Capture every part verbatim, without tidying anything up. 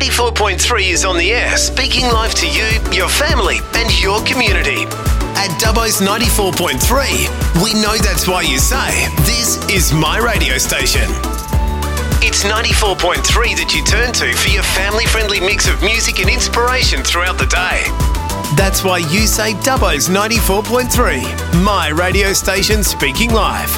ninety-four point three is on the air, speaking life to you, your family and your community. At Dubbo's ninety-four point three, we know that's why you say, this is my radio station. It's ninety-four point three that you turn to for your family-friendly mix of music and inspiration throughout the day. That's why you say Dubbo's ninety-four point three, my radio station speaking live.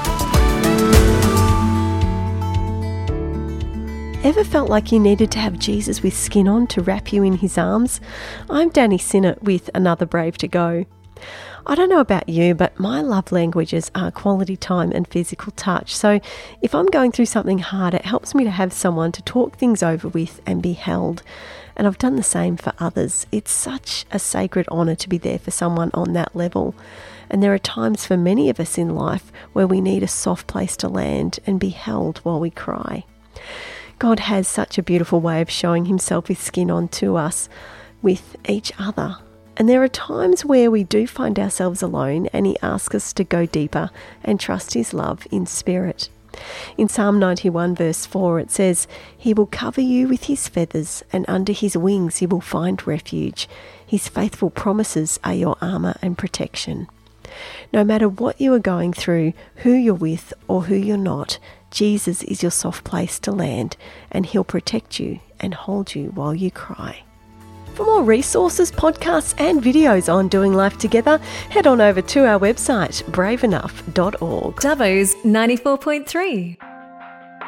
Ever felt like you needed to have Jesus with skin on to wrap you in his arms? I'm Danny Sinnott with Another Brave to Go. I don't know about you, but my love languages are quality time and physical touch. So if I'm going through something hard, it helps me to have someone to talk things over with and be held. And I've done the same for others. It's such a sacred honour to be there for someone on that level. And there are times for many of us in life where we need a soft place to land and be held while we cry. God has such a beautiful way of showing himself with skin on to us, with each other. And there are times where we do find ourselves alone and he asks us to go deeper and trust his love in spirit. In Psalm ninety-one verse four it says, "He will cover you with his feathers and under his wings you will find refuge. His faithful promises are your armour and protection." No matter what you are going through, who you're with or who you're not, Jesus is your soft place to land and he'll protect you and hold you while you cry. For more resources, podcasts and videos on doing life together, head on over to our website brave enough dot org. Dubbo's ninety-four point three.